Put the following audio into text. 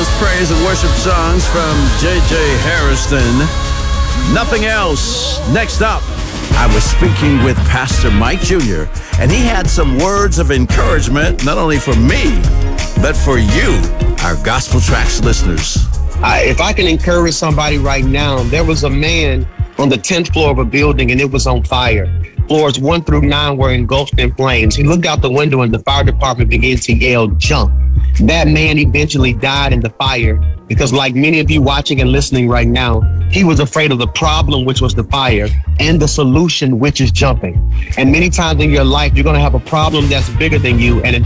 those praise and worship songs from J.J. Harrison. Nothing else. Next up, I was speaking with Pastor Mike Jr., and he had some words of encouragement, not only for me, but for you, our Gospel Tracks listeners. If I can encourage somebody right now, there was a man on the 10th floor of a building, and it was on fire. Floors 1 through 9 were engulfed in flames. He looked out the window, and the fire department began to yell, "Jump." That man eventually died in the fire because, like many of you watching and listening right now, he was afraid of the problem, which was the fire, and the solution, which is jumping. And many times in your life, you're going to have a problem that's bigger than you, and